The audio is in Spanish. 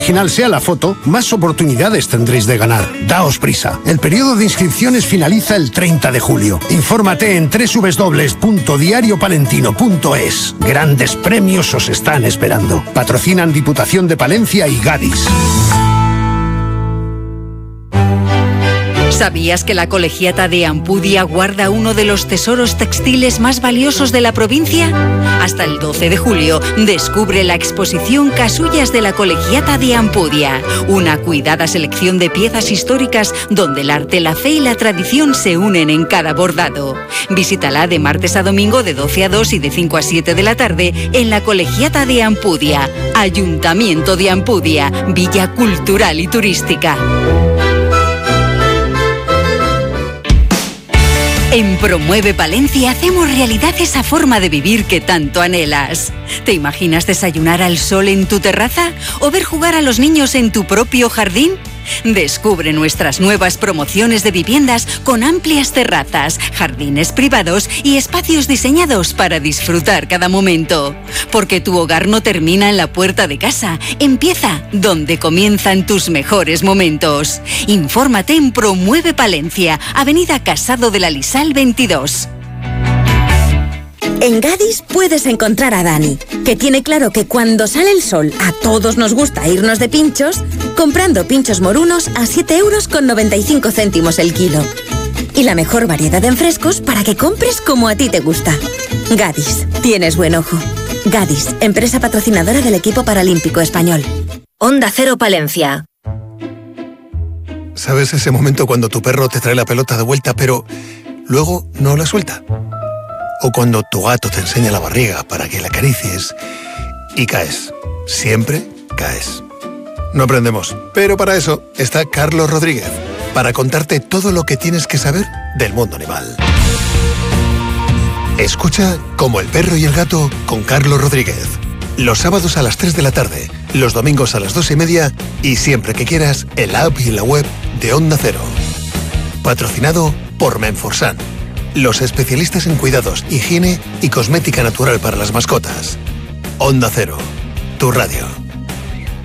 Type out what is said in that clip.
original sea la foto, más oportunidades tendréis de ganar. Daos prisa. El periodo de inscripciones finaliza el 30 de julio. Infórmate en www.diariopalentino.es. Grandes premios os están esperando. Patrocinan Diputación de Palencia y Gadis. ¿Sabías que la Colegiata de Ampudia guarda uno de los tesoros textiles más valiosos de la provincia? Hasta el 12 de julio, descubre la exposición Casullas de la Colegiata de Ampudia, una cuidada selección de piezas históricas donde el arte, la fe y la tradición se unen en cada bordado. Visítala de martes a domingo de 12 a 2 y de 5 a 7 de la tarde en la Colegiata de Ampudia, Ayuntamiento de Ampudia, Villa Cultural y Turística. En Promueve Palencia hacemos realidad esa forma de vivir que tanto anhelas. ¿Te imaginas desayunar al sol en tu terraza o ver jugar a los niños en tu propio jardín? Descubre nuestras nuevas promociones de viviendas con amplias terrazas, jardines privados y espacios diseñados para disfrutar cada momento. Porque tu hogar no termina en la puerta de casa, empieza donde comienzan tus mejores momentos. Infórmate en Promueve Palencia, Avenida Casado de la Lisal 22. En Gadis puedes encontrar a Dani, que tiene claro que cuando sale el sol a todos nos gusta irnos de pinchos, comprando pinchos morunos a 7,95 € el kilo. Y la mejor variedad en frescos para que compres como a ti te gusta. Gadis, tienes buen ojo. Gadis, empresa patrocinadora del equipo paralímpico español. Onda Cero Palencia. ¿Sabes ese momento cuando tu perro te trae la pelota de vuelta pero luego no la suelta? O cuando tu gato te enseña la barriga para que la acaricies y caes. Siempre caes. No aprendemos, pero para eso está Carlos Rodríguez, para contarte todo lo que tienes que saber del mundo animal. Escucha Como el perro y el gato con Carlos Rodríguez. Los sábados a las 3 de la tarde, los domingos a las 2:30 y siempre que quieras en la app y en la web de Onda Cero. Patrocinado por Menforsan, los especialistas en cuidados, higiene y cosmética natural para las mascotas. Onda Cero, tu radio.